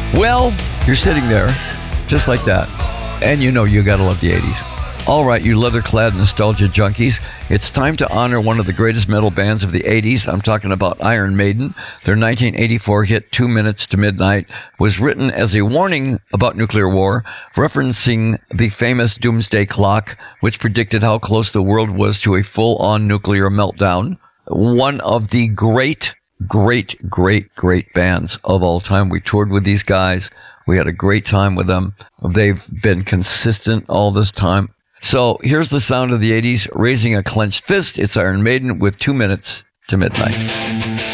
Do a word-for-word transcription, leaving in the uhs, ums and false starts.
Well, you're sitting there, just like that, and you know you gotta love the eighties. All right, you leather-clad nostalgia junkies, it's time to honor one of the greatest metal bands of the eighties. I'm talking about Iron Maiden. Their nineteen eighty-four hit Two Minutes to Midnight was written as a warning about nuclear war, referencing the famous doomsday clock, which predicted how close the world was to a full-on nuclear meltdown. One of the great, great, great, great bands of all time. We toured with these guys. We had a great time with them. They've been consistent all this time. So here's the sound of the eighties, raising a clenched fist. It's Iron Maiden with Two Minutes to Midnight.